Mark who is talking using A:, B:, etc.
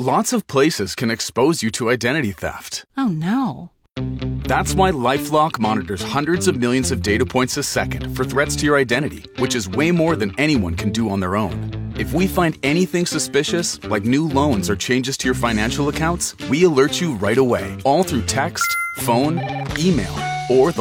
A: Lots of places can expose you to identity theft.
B: Oh, no.
A: That's why LifeLock monitors hundreds of millions of data points a second for threats to your identity, which is way more than anyone can do on their own. If we find anything suspicious, like new loans or changes to your financial accounts, we alert you right away, all through text, phone, email, or the